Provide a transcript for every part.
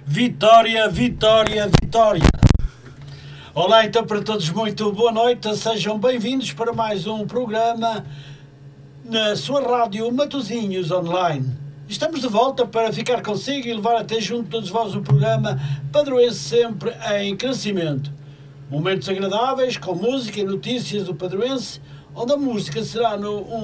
Vitória, vitória, vitória! Olá então para todos, muito boa noite, sejam bem-vindos para mais um programa na sua rádio Matosinhos Online. Estamos de volta para ficar consigo e levar até junto de todos vós o programa Padroense sempre em crescimento. Momentos agradáveis com música e notícias do Padroense, onde a música será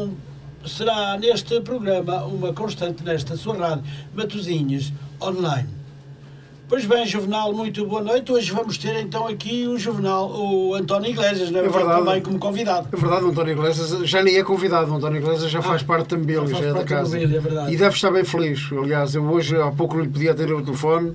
neste programa uma constante nesta sua rádio Matosinhos Online. Pois bem, Juvenal, muito boa noite. Hoje vamos ter então aqui o António Iglesias, não é? Verdade. Também como convidado. É verdade, o António Iglesias já nem é convidado, o António Iglesias já faz parte da mobília, já é da casa. É verdade. E deve estar bem feliz. Aliás, eu hoje há pouco lhe podia ter o telefone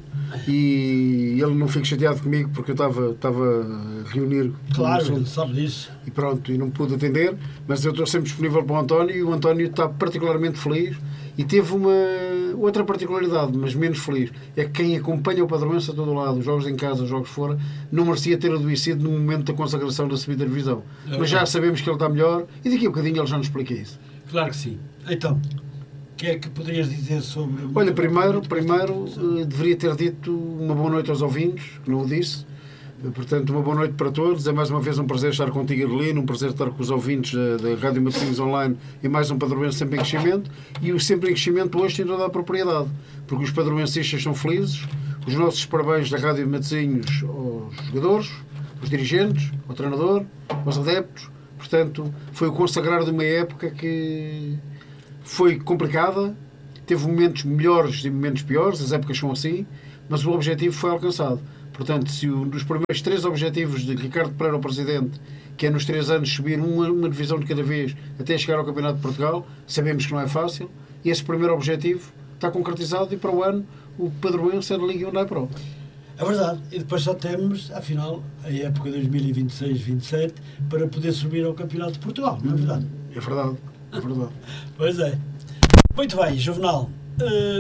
e ele não fica chateado comigo porque eu estava a reunir. Claro, ele sabe disso. E pronto, e não pude atender, mas eu estou sempre disponível para o António e o António está particularmente feliz. E teve uma outra particularidade, mas menos feliz, é que quem acompanha o Padroense a todo lado, os jogos em casa, os jogos fora, não merecia ter adoecido no momento da consagração da subida de divisão. Mas já sabemos que ele está melhor e daqui a bocadinho ele já nos explica isso. Claro que sim. Então, o que é que poderias dizer sobre... Olha, primeiro deveria ter dito uma boa noite aos ouvintes, que não o disse. Portanto, uma boa noite para todos. É mais uma vez um prazer estar contigo, Adelino, um prazer estar com os ouvintes da Rádio Matosinhos Online e mais um Padroense sempre em crescimento. E o sempre em crescimento hoje tem toda a propriedade, porque os padroencistas são felizes. Os nossos parabéns da Rádio Matosinhos aos jogadores, aos dirigentes, ao treinador, aos adeptos. Portanto, foi o consagrar de uma época que foi complicada, teve momentos melhores e momentos piores, as épocas são assim, mas o objetivo foi alcançado. Portanto, se um dos primeiros 3 objetivos de Ricardo Pereira, o Presidente, que é nos 3 anos subir uma divisão de cada vez até chegar ao Campeonato de Portugal, sabemos que não é fácil, e esse primeiro objetivo está concretizado e para o ano o Padroense é da Liga Hyundai Pro. É verdade, e depois só temos, afinal, a época 2026-27 para poder subir ao Campeonato de Portugal, não é verdade? É verdade, é verdade. Pois é. Muito bem, Juvenal.